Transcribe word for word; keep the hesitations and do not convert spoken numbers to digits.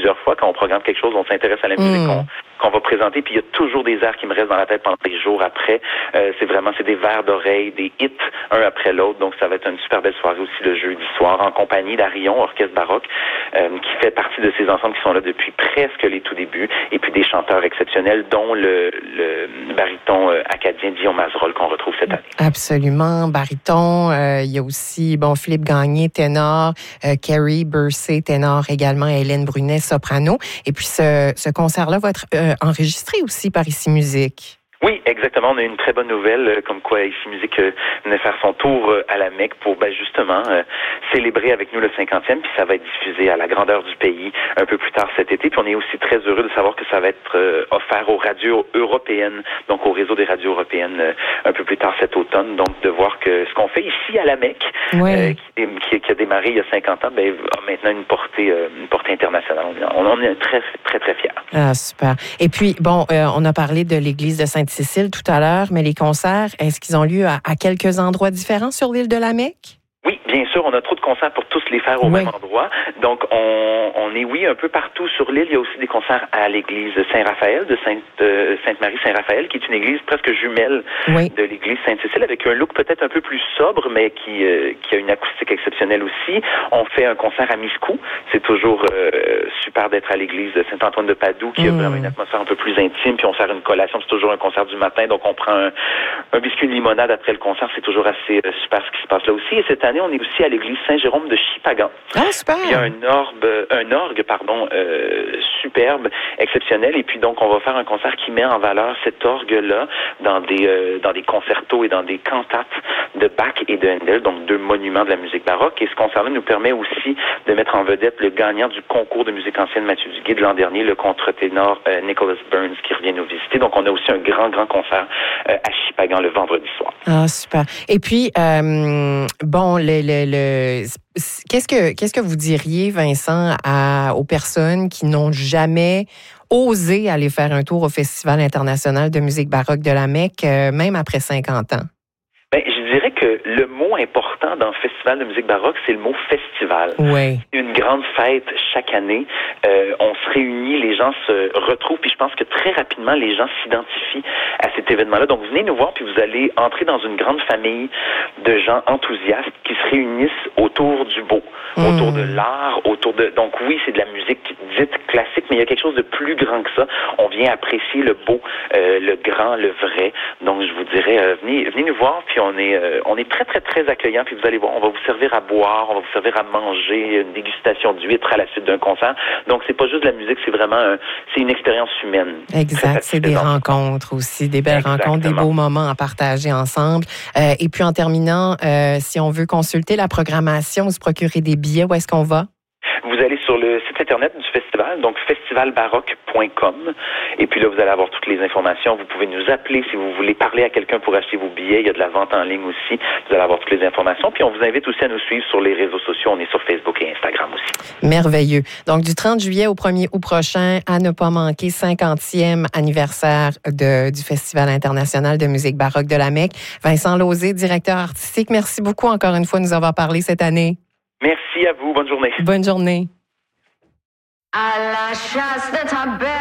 plusieurs fois. Quand on programme quelque chose, on s'intéresse à la musique mmh. qu'on, qu'on va présenter. Puis il y a toujours des airs qui me restent dans la tête pendant des jours après. Euh, c'est vraiment, c'est des vers d'oreille, des hits, un après l'autre. Donc ça va être une super belle soirée aussi le jeudi soir, en compagnie d'Arion, orchestre baroque, euh, qui fait partie de ces ensembles qui sont là depuis presque les tout débuts. Et puis des chanteurs exceptionnels, dont le, le baryton euh, acadien Guillaume Mazerolle qu'on retrouve cette année. Absolument, baryton. Euh, il y a aussi, bon, Philippe Gagné, ténor, euh, Carrie Bursey, ténor également, Hélène Brunet, soprano. Et puis ce, ce concert-là va être euh, enregistré aussi par Ici Musique. Oui, exactement. On a une très bonne nouvelle, euh, comme quoi Ici Musique euh, venait faire son tour euh, à la Mecque pour ben, justement euh, célébrer avec nous le cinquantième, puis ça va être diffusé à la grandeur du pays un peu plus tard cet été. Puis on est aussi très heureux de savoir que ça va être euh, offert aux radios européennes, donc au réseau des radios européennes euh, un peu plus tard cet automne. Donc de voir que ce qu'on fait ici à la Mecque, oui. euh, qui, qui, qui a démarré il y a cinquante ans, ben, a maintenant une portée, euh, une portée internationale. On en est très, très, très fiers. Ah, super. Et puis, bon, euh, on a parlé de l'église de Sainte-Cécile tout à l'heure, mais les concerts, est-ce qu'ils ont lieu à, à quelques endroits différents sur l'île de la Mecque? Oui, bien sûr, on a trop de concerts pour tous les faire au oui. même endroit. Donc, on, on est, oui, un peu partout sur l'île. Il y a aussi des concerts à l'église Saint-Raphaël, de Sainte, euh, Sainte-Marie-Saint-Raphaël, qui est une église presque jumelle oui. de l'église Sainte-Cécile, avec un look peut-être un peu plus sobre, mais qui, euh, qui a une acoustique exceptionnelle aussi. On fait un concert à Miscou. C'est toujours euh, super d'être à l'église Saint-Antoine de Padoue, qui mmh. a vraiment une atmosphère un peu plus intime, puis on sert une collation. C'est toujours un concert du matin, donc on prend un, un biscuit de limonade après le concert. C'est toujours assez euh, super ce qui se passe là aussi. Et cette année, on est aussi à l'église Saint-Jérôme de Chipagan. Ah, super! Il y a un orgue, un orgue, pardon, euh, superbe, exceptionnel. Et puis donc, on va faire un concert qui met en valeur cet orgue-là dans des euh, dans des concertos et dans des cantates de Bach et de Handel, donc deux monuments de la musique baroque. Et ce concert-là nous permet aussi de mettre en vedette le gagnant du concours de musique ancienne Mathieu Duguay de l'an dernier, le contre-ténor euh, Nicholas Burns, qui revient nous visiter. Donc, on a aussi un grand, grand concert euh, à Chipagan le vendredi soir. Ah, super. Et puis, euh, bon, le, le, le, qu'est-ce que qu'est-ce que vous diriez, Vincent, à, aux personnes qui n'ont jamais osé aller faire un tour au Festival international de musique baroque de la Mecque, euh, même après cinquante ans? Ben, je dirais que le mot important dans le Festival de musique baroque, c'est le mot festival. Oui. Une grande fête chaque année. Euh, on se réunit, les gens se retrouvent, puis je pense que très rapidement, les gens s'identifient à cet événement-là. Donc, venez nous voir, puis vous allez entrer dans une grande famille de gens enthousiastes qui se réunissent autour du beau, mmh. autour de l'art, autour de... Donc, oui, c'est de la musique dite classique, mais il y a quelque chose de plus grand que ça. On vient apprécier le beau, euh, le grand, le vrai. Donc, je vous dirais, euh, venez, venez nous voir, puis on est, euh, on est très, très, très accueillant. Puis vous allez voir, on va vous servir à boire, on va vous servir à manger, une dégustation d'huîtres à la suite d'un concert. Donc, c'est pas juste de la musique, c'est vraiment un, c'est une expérience humaine. Exact. C'est des rencontres aussi, des belles Exactement. rencontres, des beaux moments à partager ensemble. Euh, et puis, en terminant, euh, si on veut consulter la programmation ou se procurer des billets, où est-ce qu'on va? Vous allez sur le site internet du festival, donc festival baroque point com. Et puis là, vous allez avoir toutes les informations. Vous pouvez nous appeler si vous voulez parler à quelqu'un pour acheter vos billets. Il y a de la vente en ligne aussi. Vous allez avoir toutes les informations. Puis on vous invite aussi à nous suivre sur les réseaux sociaux. On est sur Facebook et Instagram aussi. Merveilleux. Donc, du trente juillet au premier août prochain, à ne pas manquer, cinquantième anniversaire de, du Festival international de musique baroque de la Mecque. Vincent Lauzé, directeur artistique, merci beaucoup encore une fois de nous avoir parlé cette année. Merci à vous. Bonne journée. Bonne journée. À la chasse de ta belle